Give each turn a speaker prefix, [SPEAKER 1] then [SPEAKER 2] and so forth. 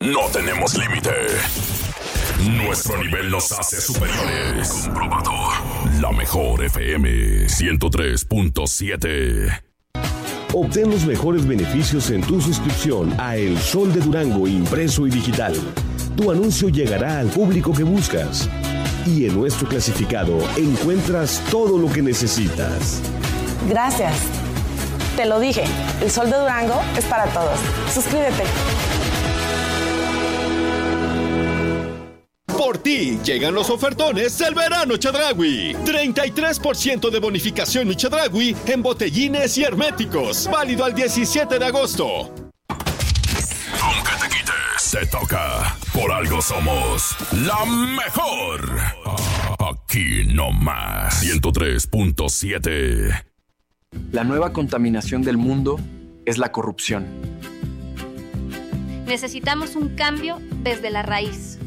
[SPEAKER 1] no tenemos límite. Nuestro nivel nos hace superiores. Comprobado. La mejor FM 103.7.
[SPEAKER 2] Obtén los mejores beneficios en tu suscripción a El Sol de Durango impreso y digital. Tu anuncio llegará al público que buscas. Y en nuestro clasificado encuentras todo lo que necesitas.
[SPEAKER 3] Gracias. Te lo dije, El Sol de Durango es para todos. Suscríbete.
[SPEAKER 4] Por ti llegan los ofertones del verano Chedraui. 33% de bonificación Chedraui en botellines y herméticos. Válido al 17 de agosto.
[SPEAKER 1] Aunque te quites, te toca. Por algo somos la mejor. Aquí no más. 103.7.
[SPEAKER 5] La nueva contaminación del mundo es la corrupción.
[SPEAKER 6] Necesitamos un cambio desde la raíz.